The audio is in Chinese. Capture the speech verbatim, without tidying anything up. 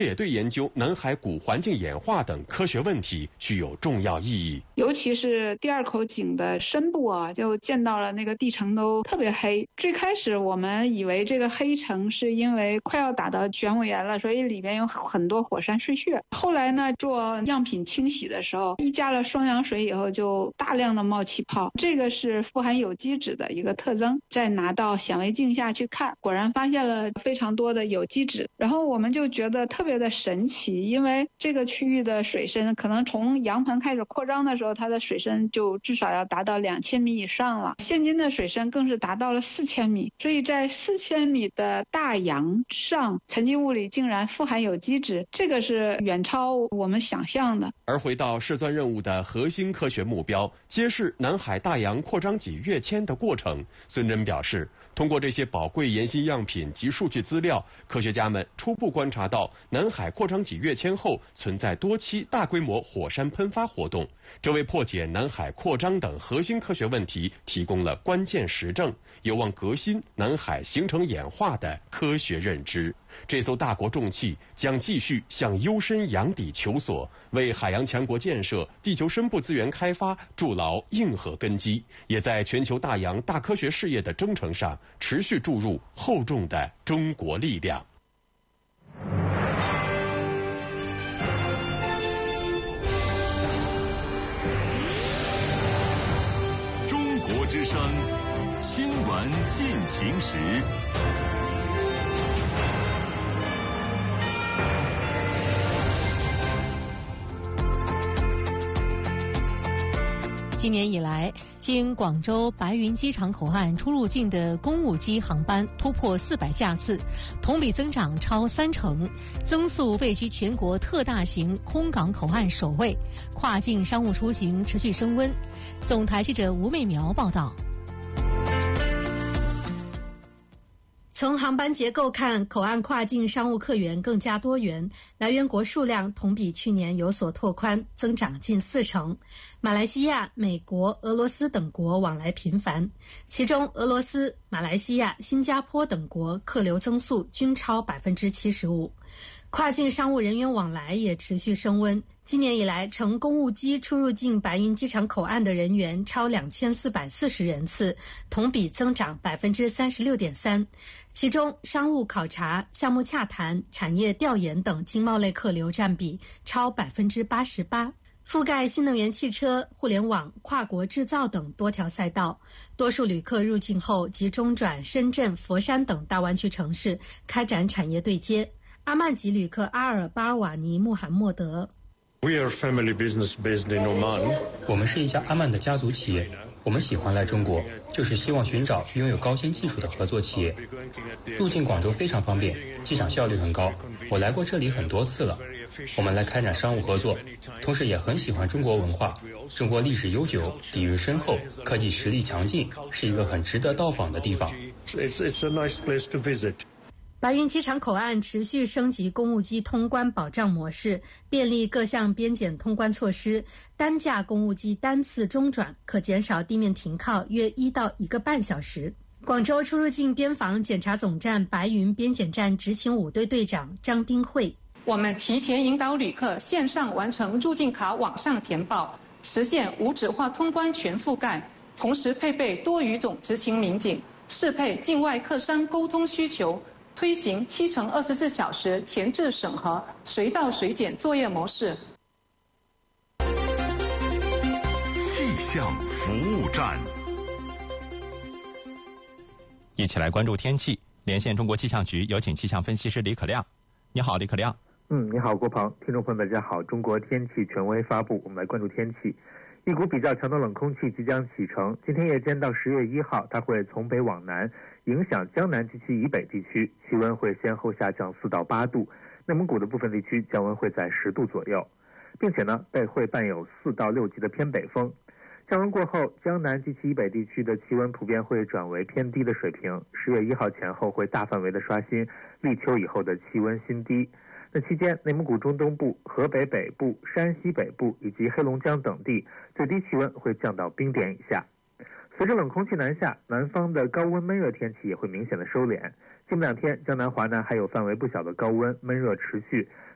也对研究南海古环境演化等科学问题具有重要意义。 尤其是第二口井的深部啊，就见到了那个地层都特别黑。最开始我们以为这个黑层是因为快要打到玄武岩了，所以里面有很多火山碎屑。后来呢，做样品清洗的时候，一加了双氧水以后，就大量的冒气泡，这个是富含有机质的一个特征。再拿到显微镜下去看，果然发现了非常多的有机质。然后我们就觉得特别的神奇，因为这个区域的水深可能从洋盆开始扩张的时候，它的水深就至少要达到两千米以上了。现今的水深更是达到了四千米，所以在四千米的大洋上，沉积物里竟然富含有机质，这个是远超我们想象的。 而回到试钻任务的核心科学目标，揭示南海大洋扩张脊跃迁的过程，孙真表示，通过这些宝贵岩心样品及数据资料，科学家们初步观察到南海扩张脊跃迁后存在多期大规模火山喷发活动，这为破解南海扩张等核心科学问题提供了关键实证，有望革新南海形成演化的科学认知。这艘大国重器将继续向幽深洋底求索，为海洋强国建设、地球深部资源开发筑牢硬核根基，也在全球大洋大科学事业的征程上持续注入厚重的中国力量。 中国之声，新闻进行时。 今年以来，经广州白云机场口岸出入境的公务机航班突破四百架次，同比增长超三成，增速位居全国特大型空港口岸首位，跨境商务出行持续升温。总台记者吴媚苗报道。 从航班结构看，口岸跨境商务客源更加多元，来源国数量同比去年有所拓宽，增长近四成。马来西亚、美国、俄罗斯等国往来频繁，其中俄罗斯、马来西亚、新加坡等国客流增速均超百分之七十五。跨境商务人员往来也持续升温。今年以来，乘公务机出入境白云机场口岸的人员超两千四百四十人次，同比增长百分之三十六点三。其中，商务考察、项目洽谈、产业调研等经贸类客流占比超百分之八十八。覆盖新能源汽车、互联网、跨国制造等多条赛道，多数旅客入境后即中转深圳、佛山等大湾区城市，开展产业对接。阿曼籍旅客阿尔巴尔瓦尼穆罕默德 We are family business based in Oman. 我们是一家阿曼的家族企业，我们喜欢来中国，就是希望寻找拥有高新技术的合作企业。入境广州非常方便，机场效率很高，我来过这里很多次了。我们来开展商务合作，同时也很喜欢中国文化。中国历史悠久，底蕴深厚，科技实力强劲，是一个很值得到访的地方。 It's, it's a nice place to visit. 白云机场口岸持续升级公务机通关保障模式，便利各项边检通关措施。单架公务机单次中转可减少地面停靠约一到一个半小时。广州出入境边防检查总站白云边检站执勤五队队长张冰慧： 我们提前引导旅客线上完成入境卡网上填报，实现无纸化通关全覆盖，同时配备多语种执勤民警，适配境外客商沟通需求。推行七乘二十四小时前置审核、随到随检作业模式。 气象服务站， 一起来关注天气。连线中国气象局，有请气象分析师李可亮。你好，李可亮。 嗯，你好，郭鹏。听众朋友们，大家好。中国天气权威发布，我们来关注天气。一股比较强的冷空气即将启程，今天夜间到十月一号，它会从北往南影响江南及其以北地区，气温会先后下降四到八度，内蒙古的部分地区降温会在十度左右，并且呢，被会伴有四到六级的偏北风。降温过后，江南及其以北地区的气温普遍会转为偏低的水平，十月一号前后会大范围的刷新立秋以后的气温新低。那期间，内蒙古中东部、河北北部、山西北部以及黑龙江等地最低气温会降到冰点以下。随着冷空气南下，南方的高温闷热天气也会明显的收敛。近两天，江南、华南还有范围不小的高温闷热持续，